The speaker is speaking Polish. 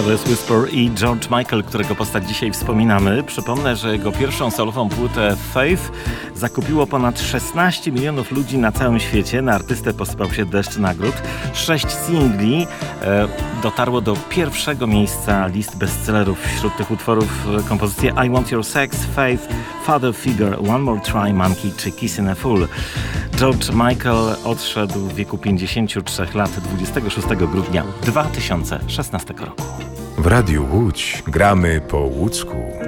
Careless Whisper i George Michael, którego postać dzisiaj wspominamy. Przypomnę, że jego pierwszą solową płytę Faith zakupiło ponad 16 milionów ludzi na całym świecie. Na artystę posypał się deszcz nagród. 6 singli dotarło do pierwszego miejsca list bestsellerów. Wśród tych utworów kompozycje I Want Your Sex, Faith, Father Figure, One More Try, Monkey czy Kissin' a Fool. George Michael odszedł w wieku 53 lat 26 grudnia 2016 roku. W Radiu Łódź gramy po łódzku.